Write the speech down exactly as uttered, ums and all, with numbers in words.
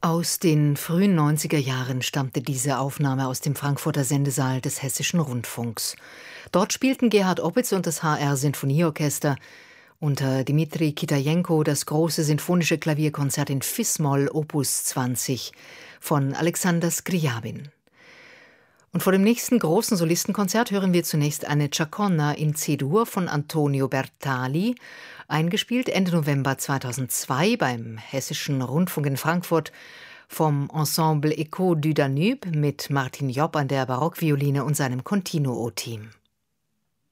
Aus den frühen neunziger Jahren stammte diese Aufnahme aus dem Frankfurter Sendesaal des Hessischen Rundfunks. Dort spielten Gerhard Opitz und das H R-Sinfonieorchester unter Dmitri Kitajenko das große sinfonische Klavierkonzert in Fis-Moll Opus zwanzig von Alexander Scriabin. Und vor dem nächsten großen Solistenkonzert hören wir zunächst eine Chaconne in C-Dur von Antonio Bertali, eingespielt Ende November zweitausendzwei beim Hessischen Rundfunk in Frankfurt vom Ensemble Echo du Danube mit Martin Jopp an der Barockvioline und seinem Continuo-Team.